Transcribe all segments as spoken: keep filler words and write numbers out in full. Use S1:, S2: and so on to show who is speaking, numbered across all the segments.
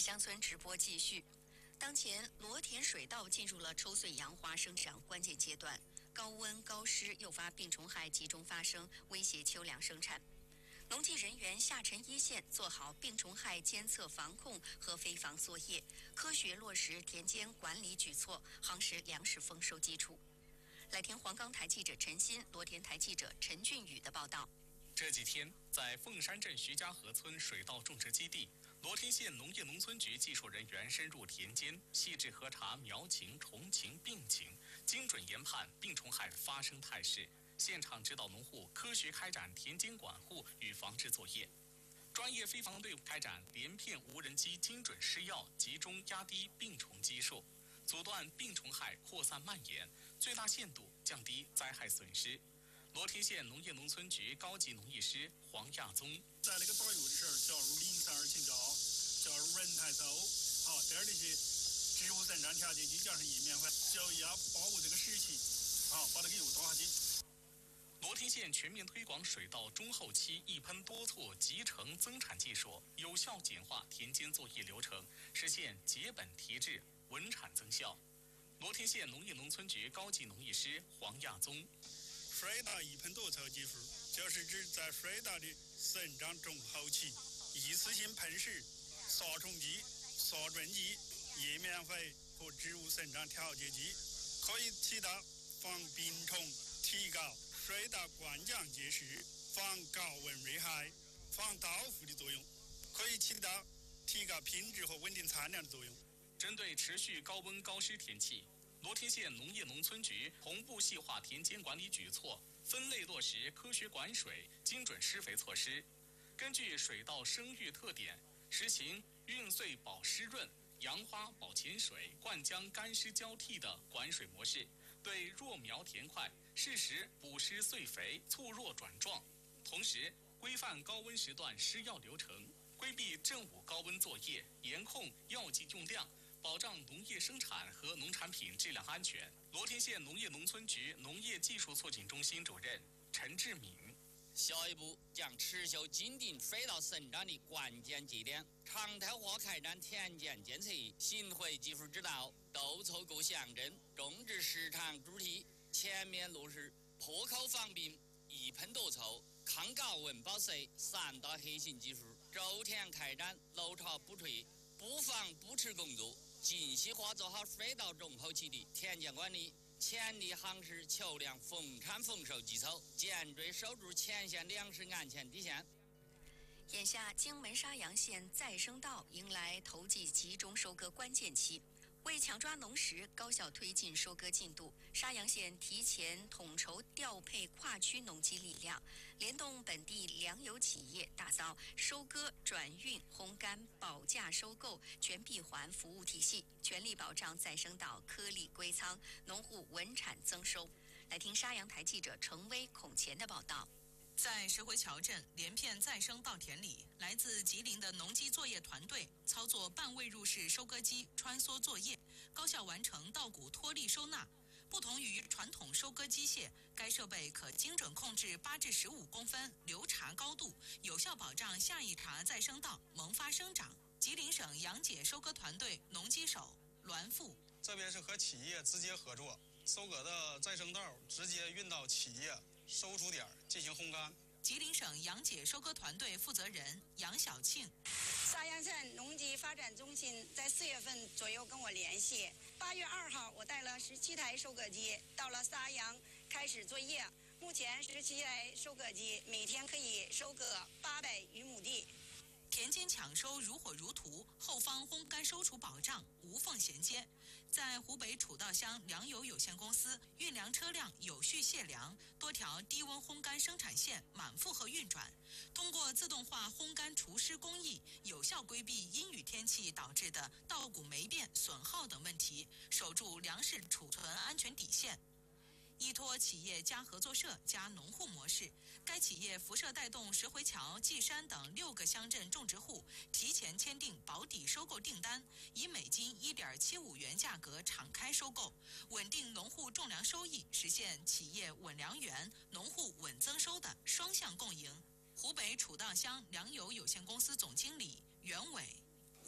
S1: 乡村直播继续。当前，罗田水稻进入了抽穗杨花生长关键阶段，高温高湿诱发病虫害集中发生，威胁秋粮生产。农技人员下沉一线，做好病虫害监测防控和飞防作业，科学落实田间管理举措，夯实粮食丰收基础。来听黄冈台记者陈鑫、罗田台记者陈俊宇的报道。
S2: 这几天，在凤山镇徐家河村水稻种植基地，罗田县农业农村局技术人员深入田间，细致核查苗情、虫情、病情，精准研判病虫害发生态势，现场指导农户科学开展田间管护与防治作业。专业飞防队伍开展连片无人机精准施药，集中压低病虫基数，阻断病虫害扩散蔓延，最大限度降低灾害损失。罗田县农业农村局高级农艺师黄亚宗
S3: 在那个打药的时候，加入磷酸二氢胶，加入人台唑，好，这儿那些植物生长调节剂加上叶面粉，就要把握这个时期，好，把那个药打下去。
S2: 罗田县全面推广水稻中后期一喷多措集成增产技术，有效简化田间作业流程，实现结本提质、稳产增效。罗田县农业农村局高级农艺师黄亚宗。
S3: 水稻一喷多措技术，就是指在水稻的生长中后期，一次性喷施杀虫剂、杀菌剂、叶面肥和植物生长调节剂，可以起到防病虫、提高水稻灌浆结实、防高温危害、防倒伏的作用，可以起到提高品质和稳定产量的作用。
S2: 针对持续高温高湿天气，罗田县农业农村局同步细化田间管理举措，分类落实科学管水、精准施肥措施。根据水稻生育特点，实行孕穗保湿润、杨花保潜水、灌浆干湿交替的管水模式，对弱苗田块适时补施穗肥，促弱转壮。同时，规范高温时段施药流程，规避正午高温作业，严控药剂用量，保障农业生产和农产品质量安全。罗田县农业农村局农业技术促进中心主任陈志敏。
S4: 下一步将持续紧盯水稻生长的关键节点，常态化开展田间监测、行会技术指导、督促各乡镇种植市场主体全面落实破口防病、一喷多措、抗高温保湿三大核心技术，周田开展漏查补垂、布防补持工作，精细化做好水稻种后期的田间管理，全力夯实秋粮丰产丰收基础，坚决守住前线粮食安全底线。
S1: 眼下，荆门沙洋县再生稻迎来头季集中收割关键期。为抢抓农时，高效推进收割进度，沙洋县提前统筹调配跨区农机力量，联动本地粮油企业，打造收割、转运、烘干、保价收购全闭环服务体系，全力保障再生稻颗粒归仓，农户稳产增收。来听沙洋台记者程威、孔乾的报道。
S5: 在石回桥镇连片再生稻田里，来自吉林的农机作业团队操作半未入式收割机穿梭作业，高效完成稻谷脱粒收纳。不同于传统收割机械，该设备可精准控制八至十五公分流茬高度，有效保障下一茬再生稻萌发生长。吉林省杨姐收割团队农机手栾富，
S6: 这边是和企业直接合作，收割的再生稻直接运到企业收储点进行烘干。
S5: 吉林省杨姐收割团队负责人杨小庆，
S7: 沙洋县农机发展中心在四月份左右跟我联系，八月二号我带了十七台收割机到了沙洋开始作业。目前十七台收割机每天可以收割八百余亩地。
S5: 田间抢收如火如荼，后方烘干收储保障无缝衔接。在湖北楚道乡粮油有限公司，运粮车辆有序卸粮，多条低温烘干生产线满负荷运转。通过自动化烘干除湿工艺，有效规避阴雨天气导致的稻谷霉变、损耗等问题，守住粮食储存安全底线。依托企业加合作社加农户模式，该企业辐射带动石回桥、稷山等六个乡镇种植户提前签订保底收购订单，以每斤一点七五元价格敞开收购，稳定农户种粮收益，实现企业稳粮源、农户稳增收的双向共赢。湖北楚道乡粮油有限公司总经理袁伟。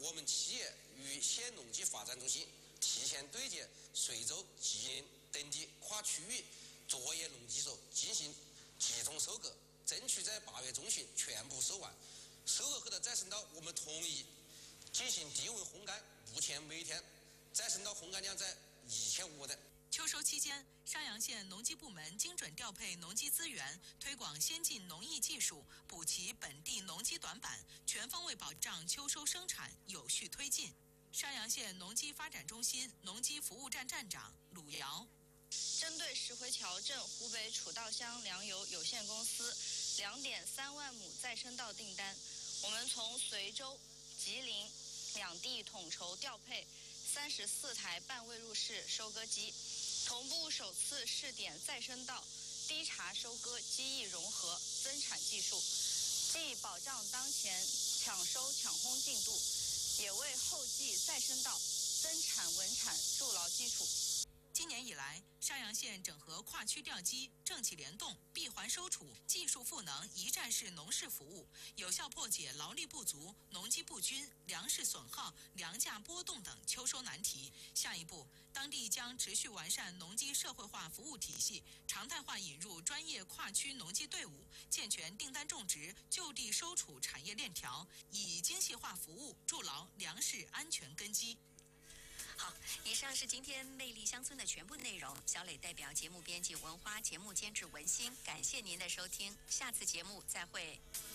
S8: 我们企业与县农机发展中心提前对接随州、吉林等地跨区域作业农机手进行集中收割，争取在八月中旬全部收完。收割后的再生稻，我们统一进行低温烘干，目前每天再生稻烘干量在一千五吨。
S5: 秋收期间，沙阳县农机部门精准调配农机资源，推广先进农艺技术，补齐本地农机短板，全方位保障秋收生产有序推进。沙阳县农机发展中心农机服务站站长鲁瑶。
S9: 针对石回桥镇湖北楚道乡粮油有限公司两点三万亩再生稻订单，我们从随州、吉林两地统筹调配三十四台半未入式收割机，同步首次试点再生稻低茬收割机翼融合增产技术，既保障当前抢收抢烘进度，也为后继再生稻增产稳产筑牢基础。
S5: 今年以来，沙阳县整合跨区调机、政企联动、闭环收储、技术赋能一站式农事服务，有效破解劳力不足、农机不均、粮食损耗、粮价波动等秋收难题。下一步，当地将持续完善农机社会化服务体系，常态化引入专业跨区农机队伍，健全订单种植、就地收储产业链条，以精细化服务筑牢粮食安全根基。
S1: 好，以上是今天魅力乡村的全部内容。小磊代表节目编辑文花，节目监制文心，感谢您的收听，下次节目再会。